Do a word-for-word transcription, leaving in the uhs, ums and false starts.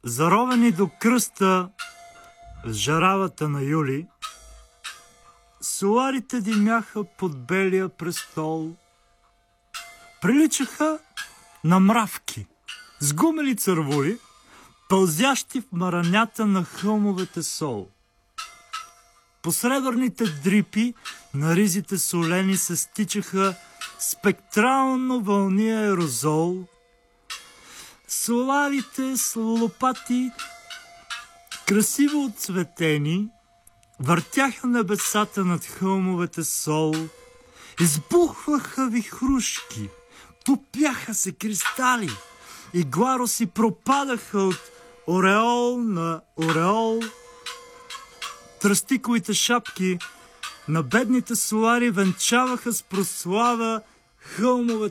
Заровени до кръста в жаравата на юли, соларите димяха под белия престол. Приличаха на мравки с гумени цървули, пълзящи в маранята на хълмовете сол. По сребърните дрипи на ризите солени се стичаха спектрално вълни аерозол. Соларите с лопати, красиво отцветени, въртяха небесата над хълмовете сол, избухваха вихрушки, топяха се кристали и глароси пропадаха от ореол на ореол. Тръстиковите шапки на бедните солари венчаваха с прослава хълмовете